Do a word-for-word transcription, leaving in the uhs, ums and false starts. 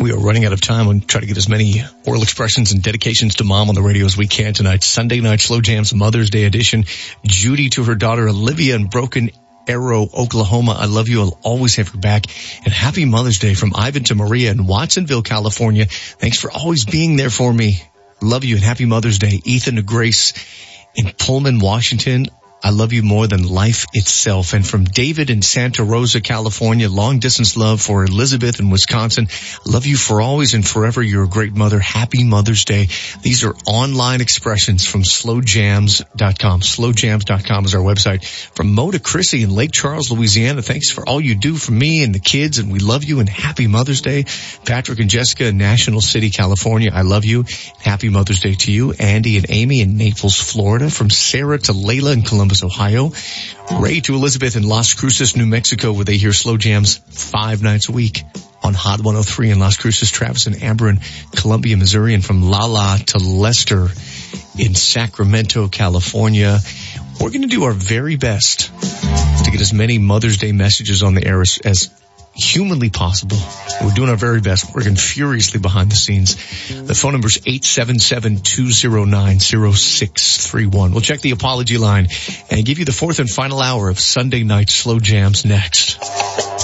We are running out of time. We'll try to get as many oral expressions and dedications to mom on the radio as we can tonight. Sunday night Slow Jams Mother's Day edition. Judy to her daughter Olivia in Broken Arrow, Oklahoma. I love you. I'll always have your back. And happy Mother's Day from Ivan to Maria in Watsonville, California. Thanks for always being there for me. Love you and happy Mother's Day. Ethan to Grace in Pullman, Washington. I love you more than life itself. And from David in Santa Rosa, California, long distance love for Elizabeth in Wisconsin. Love you for always and forever. You're a great mother. Happy Mother's Day. These are online expressions from slow jams dot com. slow jams dot com is our website. From Mo to Chrissy in Lake Charles, Louisiana. Thanks for all you do for me and the kids, and we love you and happy Mother's Day. Patrick and Jessica in National City, California. I love you. Happy Mother's Day to you. Andy and Amy in Naples, Florida. From Sarah to Layla in Columbus, Ohio. Ray to Elizabeth in Las Cruces, New Mexico, where they hear Slow Jams five nights a week on Hot one oh three in Las Cruces. Travis and Amber in Columbia, Missouri. And from Lala to Lester in Sacramento, California. We're going to do our very best to get as many Mother's Day messages on the air as, as humanly possible. We're doing our very best, working furiously behind the scenes. The phone number is eight seven seven, two oh nine, oh six three one. We'll check the apology line and give you the fourth and final hour of Sunday night Slow Jams next.